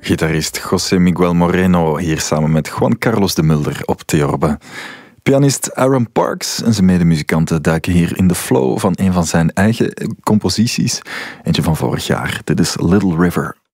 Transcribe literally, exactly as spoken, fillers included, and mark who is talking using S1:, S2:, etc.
S1: Gitarist José Miguel Moreno hier samen met Juan Carlos de Mulder op theorbe. Pianist Aaron Parks en zijn medemuzikanten duiken hier in de flow van een van zijn eigen composities. Eentje van vorig jaar. Dit is Little River.